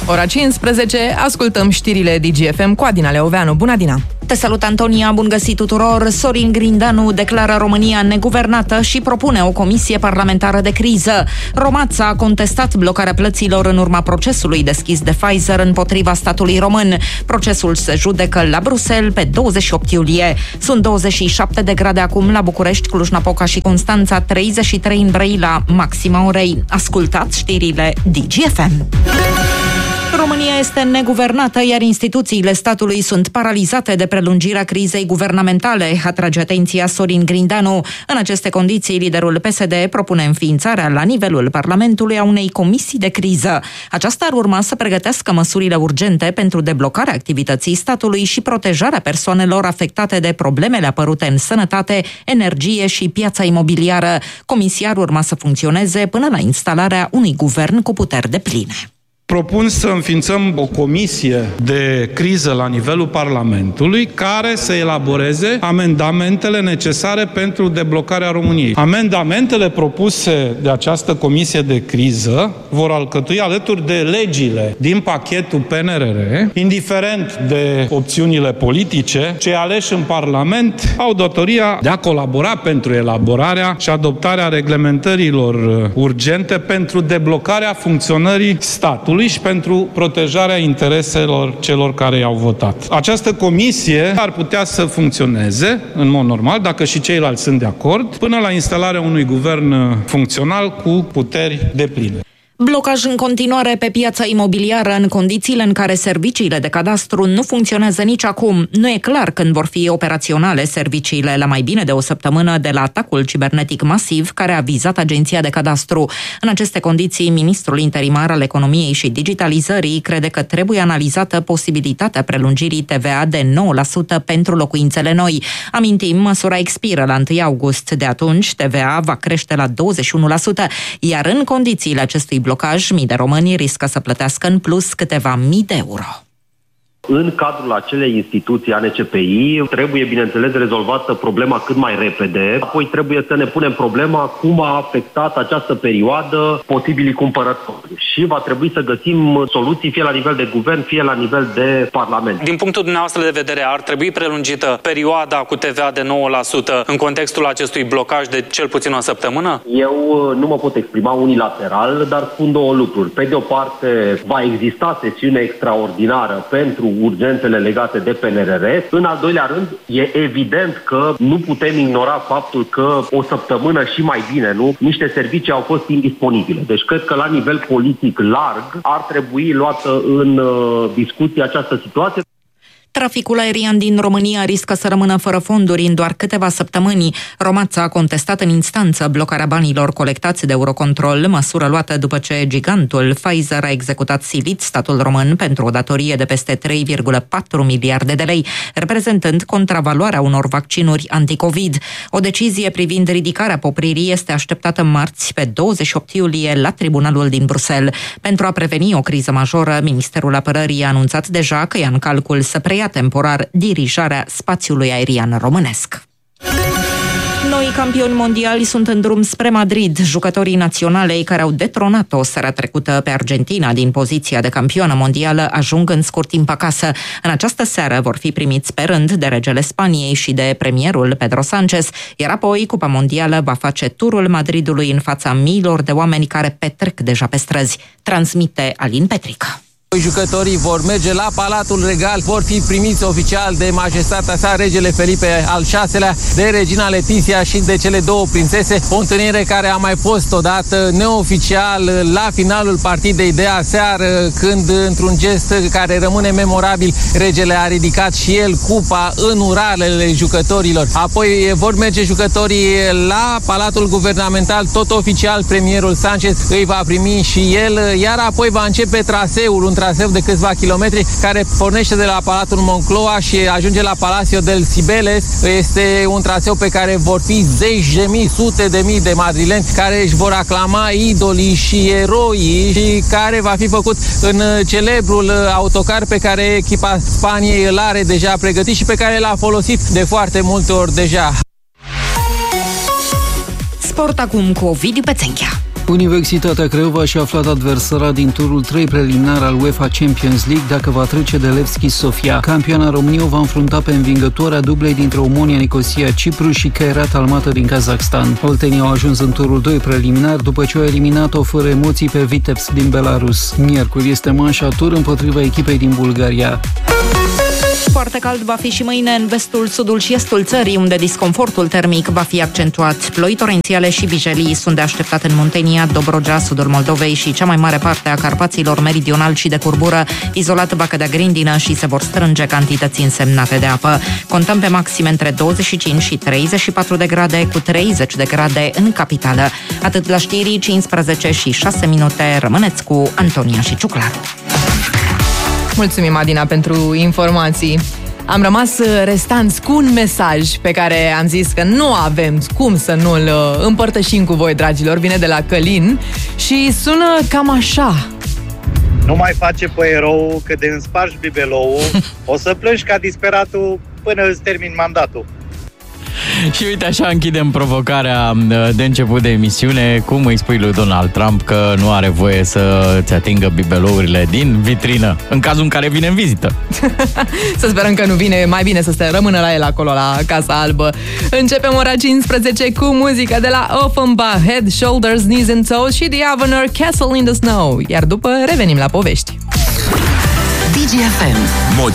Ora 15, ascultăm știrile DGFM cu Adina Leoveanu. Bună, Adina! Te salut, Antonia, bun găsit tuturor! Sorin Grindanu declară România neguvernată și propune o comisie parlamentară de criză. Romața a contestat blocarea plăților în urma procesului deschis de Pfizer împotriva statului român. Procesul se judecă la Bruxelles pe 28 iulie. Sunt 27 de grade acum la București, Cluj-Napoca și Constanța, 33 în Brăila, maxima orei. Ascultați știrile DGFM. România este neguvernată, iar instituțiile statului sunt paralizate de prelungirea crizei guvernamentale, atrage atenția Sorin Grindanu. În aceste condiții, liderul PSD propune înființarea la nivelul Parlamentului a unei comisii de criză. Aceasta ar urma să pregătească măsurile urgente pentru deblocarea activității statului și protejarea persoanelor afectate de problemele apărute în sănătate, energie și piața imobiliară. Comisia ar urma să funcționeze până la instalarea unui guvern cu puteri depline. Propun să înființăm o comisie de criză la nivelul Parlamentului care să elaboreze amendamentele necesare pentru deblocarea României. Amendamentele propuse de această comisie de criză vor alcătui alături de legile din pachetul PNRR, indiferent de opțiunile politice, cei aleși în Parlament au datoria de a colabora pentru elaborarea și adoptarea reglementărilor urgente pentru deblocarea funcționării statului și pentru protejarea intereselor celor care i-au votat. Această comisie ar putea să funcționeze în mod normal, dacă și ceilalți sunt de acord, până la instalarea unui guvern funcțional cu puteri depline. Blocaj în continuare pe piața imobiliară în condițiile în care serviciile de cadastru nu funcționează nici acum. Nu e clar când vor fi operaționale serviciile la mai bine de o săptămână de la atacul cibernetic masiv care a vizat Agenția de Cadastru. În aceste condiții, ministrul interimar al Economiei și Digitalizării crede că trebuie analizată posibilitatea prelungirii TVA de 9% pentru locuințele noi. Amintim, măsura expiră la 1 august. De atunci, TVA va crește la 21%, iar în condițiile acestui blocaj, mii de români riscă să plătească în plus câteva mii de euro. În cadrul acelei instituții ANCPI trebuie, bineînțeles, rezolvată problema cât mai repede. Apoi trebuie să ne punem problema cum a afectat această perioadă posibilii cumpărători. Și va trebui să găsim soluții fie la nivel de guvern, fie la nivel de parlament. Din punctul dumneavoastră de vedere, ar trebui prelungită perioada cu TVA de 9% în contextul acestui blocaj de cel puțin o săptămână? Eu nu mă pot exprima unilateral, dar spun două lucruri. Pe de o parte, va exista sesiune extraordinară pentru urgențele legate de PNRR. În al doilea rând, e evident că nu putem ignora faptul că o săptămână și mai bine, nu? Niște servicii au fost indisponibile. Deci cred că la nivel politic larg ar trebui luată în discuție această situație. Traficul aerian din România riscă să rămână fără fonduri în doar câteva săptămâni. Romața a contestat în instanță blocarea banilor colectați de Eurocontrol, măsură luată după ce gigantul Pfizer a executat silit statul român pentru o datorie de peste 3,4 miliarde de lei, reprezentând contravaloarea unor vaccinuri anticovid. O decizie privind ridicarea popririi este așteptată marți, pe 28 iulie, la tribunalul din Bruxelles. Pentru a preveni o criză majoră, Ministerul Apărării a anunțat deja că ia în calcul să preia temporar dirijarea spațiului aerian românesc. Noi campioni mondiali sunt în drum spre Madrid. Jucătorii naționalei care au detronat-o seara trecută pe Argentina din poziția de campioană mondială ajung în scurt timp acasă. În această seară vor fi primiți pe rând de regele Spaniei și de premierul Pedro Sánchez, iar apoi Cupa Mondială va face turul Madridului în fața miilor de oameni care petrec deja pe străzi. Transmite Alin Petrica. Jucătorii vor merge la Palatul Regal, vor fi primiți oficial de majestatea sa regele Felipe al VI-lea, de regina Letizia și de cele două prințese. O întâlnire care a mai fost odată neoficial la finalul partidei de aseară, când într-un gest care rămâne memorabil, regele a ridicat și el cupa în uralele jucătorilor. Apoi vor merge jucătorii la Palatul Guvernamental, tot oficial premierul Sánchez îi va primi și el, iar apoi va începe traseul, un traseu de câțiva kilometri care pornește de la Palatul Moncloa și ajunge la Palacio del Cibeles. Este un traseu pe care vor fi zeci de mii, sute de mii de madrileni care își vor aclama idolii și eroii și care va fi făcut în celebrul autocar pe care echipa Spaniei îl are deja pregătit și pe care l-a folosit de foarte multe ori deja. Sport acum cu Ovidiu Pețenchea. Universitatea Craiova și-a aflat adversara din turul 3 preliminar al UEFA Champions League dacă va trece de Levski Sofia. Campioana României o va înfrunta pe învingătoarea dublei dintre Omonia Nicosia Cipru și Kairat Almaty din Kazakhstan. Oltenii au ajuns în turul 2 preliminar după ce au eliminat-o fără emoții pe Vitebsk din Belarus. Miercuri este manșa tur împotriva echipei din Bulgaria. Foarte cald va fi și mâine în vestul, sudul și estul țării, unde disconfortul termic va fi accentuat. Ploi torențiale și vijelii sunt de așteptat în Muntenia, Dobrogea, sudul Moldovei și cea mai mare parte a Carpaților meridional și de curbură. Izolat va cădea grindină și se vor strânge cantități însemnate de apă. Contăm pe maxime între 25 și 34 de grade, cu 30 de grade în capitală. Atât la știri, 15 și 6 minute. Rămâneți cu Antonia și Ciuclaru. Mulțumim, Adina, pentru informații. Am rămas restanți cu un mesaj pe care am zis că nu avem cum să nu-l împărtășim cu voi, dragilor. Vine de la Călin și sună cam așa. Nu mai face pe erou, că de îmi spargi bibelou, o să plângi ca disperatul până îți termin mandatul. Și uite, așa închidem provocarea de început de emisiune. Cum îi spui lui Donald Trump că nu are voie să-ți atingă bibelourile din vitrină, în cazul în care vine în vizită? Să sperăm că nu vine, mai bine să se rămână la el acolo, la Casa Albă. Începem ora 15 cu muzică de la Offenbach, Head, Shoulders, Knees and Toes și The Avener, Castle in the Snow. Iar după revenim la povești. DGFM.